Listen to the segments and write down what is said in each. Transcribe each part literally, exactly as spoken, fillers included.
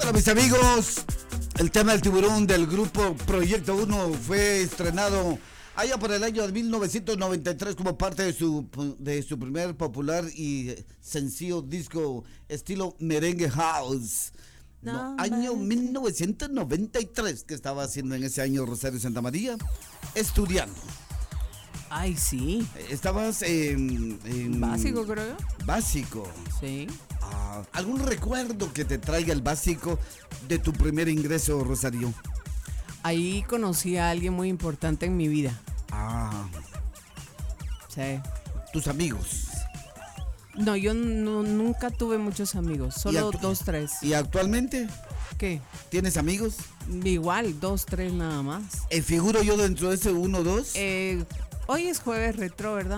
Hola mis amigos, el tema del tiburón del grupo Proyecto uno fue estrenado allá por el año de mil novecientos noventa y tres como parte de su, de su primer popular y sencillo disco estilo merengue house. No, año mil novecientos noventa y tres, que estaba haciendo en ese año Rosario Santamaría, estudiando. Ay, sí. Estabas en, en... Básico, creo yo. Básico. Sí. Ah, ¿algún recuerdo que te traiga el básico de tu primer ingreso, Rosario? Ahí conocí a alguien muy importante en mi vida. Ah. Sí. ¿Tus amigos? No, yo no, nunca tuve muchos amigos, solo dos, tres. ¿Y actualmente? ¿Qué? ¿Tienes amigos? Igual, dos, tres nada más. ¿Eh, ¿Figuro yo dentro de ese uno, dos? Eh... Hoy es jueves retro, ¿verdad?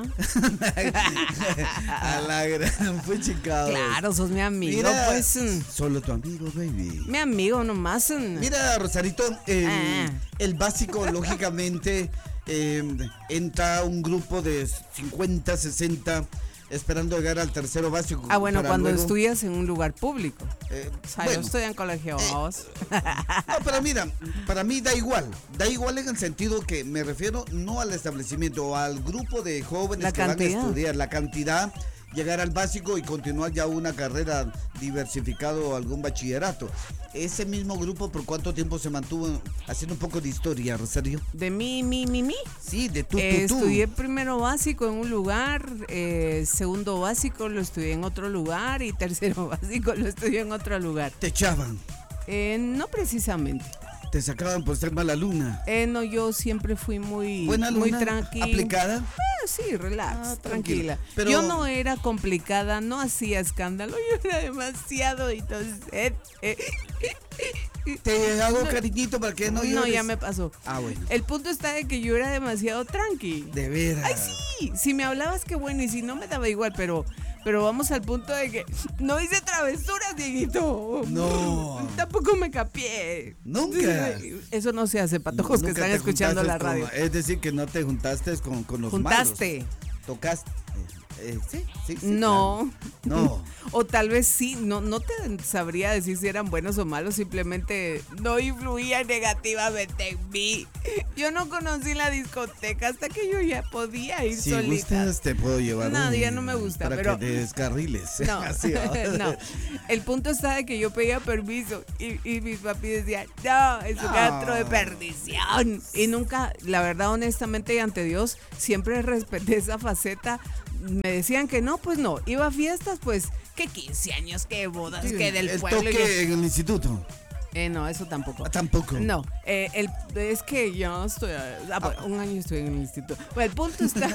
A la gran, pues chicos. Claro, sos mi amigo, Mira, pues. Solo tu amigo, baby. Mi amigo nomás. Mira, Rosarito, eh, ah. el básico, lógicamente, eh, entra un grupo de cincuenta, sesenta, esperando llegar al tercero básico. Ah, bueno, cuando luego, estudias en un lugar público. Eh, o sea, bueno, yo estoy en colegio, eh, vos. No, pero mira, para mí da igual. Da igual en el sentido que me refiero no al establecimiento o al grupo de jóvenes la que cantidad. van a estudiar, la cantidad, llegar al básico y continuar ya una carrera diversificado o algún bachillerato. Ese mismo grupo, ¿por cuánto tiempo se mantuvo haciendo un poco de historia, Rosario? De mí, mí, mí, mí. Sí, de tú, eh, tú, tú. Estudié primero básico en un lugar, eh, segundo básico lo estudié en otro lugar y tercero básico lo estudié en otro lugar. ¿Te echaban? Eh, no precisamente. ¿Te sacaban por ser mala alumna? Eh, no, yo siempre fui muy, ¿Buena alumna? muy tranquila. ¿Aplicada? Ah, sí, relax, Ah, tranquila. Pero... Yo no era complicada, no hacía escándalo, yo era demasiado, entonces... Eh, eh, Te hago no, cariñito para que no llores. No, ya me pasó. Ah, bueno. El punto está de que yo era demasiado tranqui. De veras. Ay, sí, si me hablabas, qué bueno, y si no me daba igual, pero... Pero vamos al punto de que no hice travesuras, Dieguito. No. Tampoco me capié. Nunca. Eso no se hace, patojos que están escuchando la radio. Con, es decir, que no te juntaste con, con los Juntaste. malos. Tocaste. Eh, sí, sí, sí. No. Claro. No. O tal vez sí, no, no te sabría decir si eran buenos o malos, simplemente no influía negativamente en mí. Yo no conocí la discoteca hasta que yo ya podía ir si solita. Si gustas, te puedo llevar. No, un, ya no me gusta, para pero... que te descarriles. No, Así, no. El punto está de que yo pedía permiso y, y mis papi decían, no, es un no. antro de perdición. Y nunca, la verdad, honestamente y ante Dios, siempre respeté esa faceta. Me decían que no, pues no. Iba a fiestas, pues, que quince años, que bodas, sí, que del el pueblo. toque yo... en el instituto. Eh, no, eso tampoco. Ah, tampoco. No, eh, el, es que yo estoy, ah, ah, un año estoy en el instituto. Bueno, el punto está...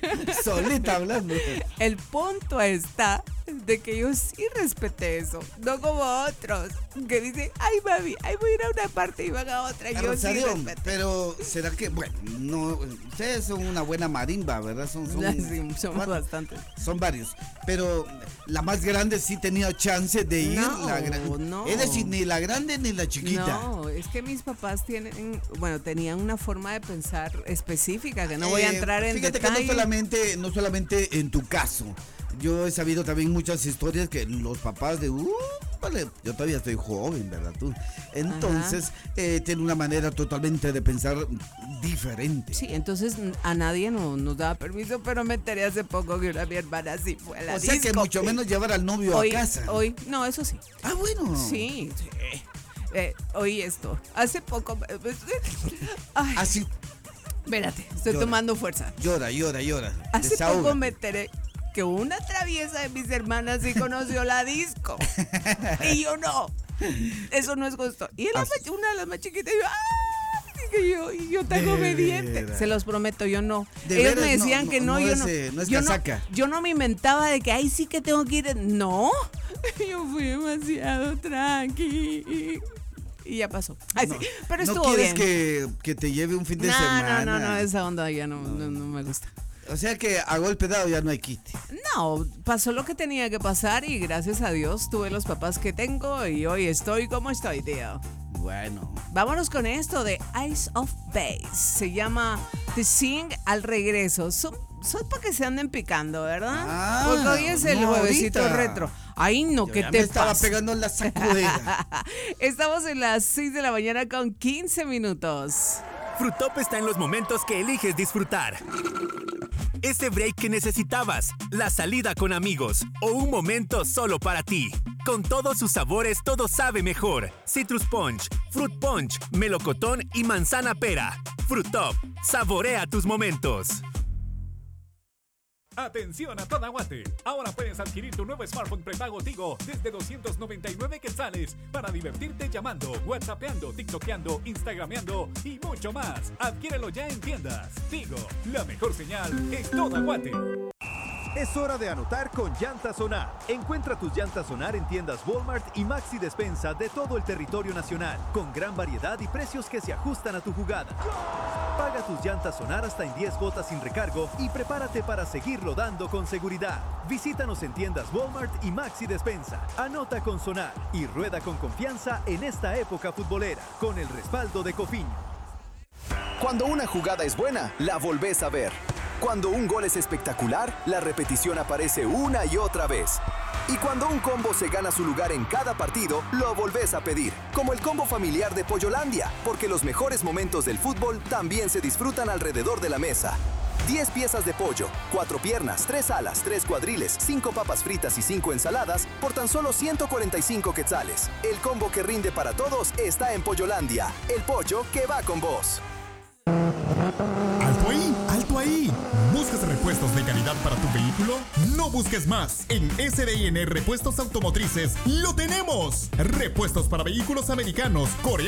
Solita hablando. El punto está de que yo sí respeté eso, no como otros que dicen, ay mami, ay voy a ir a una parte y van a otra. Yo Rosario, sí respeté. pero será que, bueno, no, ustedes son una buena marimba, ¿verdad? Son, son, sí, somos bastantes. Son varios, pero la más grande sí tenía chance de ir. No, la gran, no. Es decir, ni la grande ni la chiquita. No, es que mis papás tienen, bueno, tenían una forma de pensar específica que no voy a Eh, entrar en fíjate detalle. que no solamente, no solamente en tu caso. Yo he sabido también muchas historias que los papás de, uh, vale, yo todavía estoy joven, ¿verdad tú? Entonces, eh, tienen una manera totalmente de pensar diferente. Sí, entonces a nadie no, nos daba permiso, pero me enteré hace poco que una mi hermana sí fue a la O sea disco. que mucho menos llevar al novio hoy, a casa. Hoy, no, eso sí. Ah, bueno. Sí, sí. Eh, oí esto. Hace poco... Ay, Así. Espérate, estoy Llora. tomando fuerza. Llora, llora, llora. Hace Desahógate. poco me enteré que una traviesa de mis hermanas sí conoció la disco. Y yo no. Eso no es justo. Y la, una de las más chiquitas, yo, ¡ah! Que yo, y yo tan obediente. Se los prometo, yo no. De Ellos veras, me decían no, que no, no, no yo es, no. eh, no es yo casaca. No, yo no me inventaba de que, ay, sí que tengo que ir. No. Yo fui demasiado tranqui. Y ya pasó. Ay, no, sí, pero ¿no estuvo quieres bien. Que, que te lleve un fin de no, semana? No, no, no, esa onda ya no, no, no me gusta. O sea que a golpe dado ya no hay quite. No, pasó lo que tenía que pasar y gracias a Dios tuve los papás que tengo y hoy estoy como estoy, tío. Bueno. Vámonos con esto de Ice of Base. Se llama The Sing al regreso. Son, son para que se anden picando, ¿verdad? Ah, porque hoy es el no, juevesito ahorita. retro. Ay, no, Yo ¿qué ya te me estaba pasa? pegando en la sacudera. Estamos en las seis de la mañana con quince minutos. Frutop está en los momentos que eliges disfrutar. Ese break que necesitabas, la salida con amigos o un momento solo para ti. Con todos sus sabores, todo sabe mejor. Citrus Punch, Fruit Punch, Melocotón y Manzana Pera. Frutop, saborea tus momentos. Atención a toda Guate. Ahora puedes adquirir tu nuevo smartphone prepago Tigo desde doscientos noventa y nueve quetzales para divertirte llamando, whatsappeando, tiktokeando, instagrameando y mucho más. Adquiérelo ya en tiendas. Tigo, la mejor señal en toda Guate. Es hora de anotar con Llanta Sonar. Encuentra tus llantas Sonar en tiendas Walmart y Maxi Despensa de todo el territorio nacional, con gran variedad y precios que se ajustan a tu jugada. Paga tus llantas Sonar hasta en diez gotas sin recargo y prepárate para seguir rodando con seguridad. Visítanos en tiendas Walmart y Maxi Despensa. Anota con Sonar y rueda con confianza en esta época futbolera, con el respaldo de Cofiño. Cuando una jugada es buena, la volvés a ver. Cuando un gol es espectacular, la repetición aparece una y otra vez. Y cuando un combo se gana su lugar en cada partido, lo volvés a pedir. Como el combo familiar de Pollolandia, porque los mejores momentos del fútbol también se disfrutan alrededor de la mesa. diez piezas de pollo, cuatro piernas, tres alas, tres cuadriles, cinco papas fritas y cinco ensaladas por tan solo ciento cuarenta y cinco quetzales. El combo que rinde para todos está en Pollolandia. El pollo que va con vos. ¡Alto ahí! ¡Alto ahí! ¿Buscas repuestos de calidad para tu vehículo? No busques más. En S D I N Repuestos Automotrices lo tenemos. Repuestos para vehículos americanos, coreanos